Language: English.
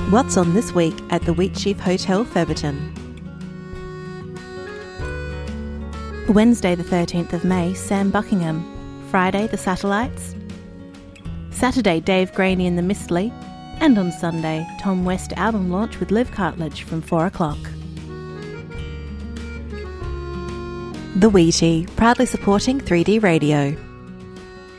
What's on this week at the Wheatsheaf Hotel, Featherton? Wednesday the 13th of May, Sam Buckingham. Friday, The Satellites. Saturday, Dave Graney and the Mistly. And on Sunday, Tom West album launch with Liv Cartledge from 4 o'clock. The Wheatie, proudly supporting 3D Radio.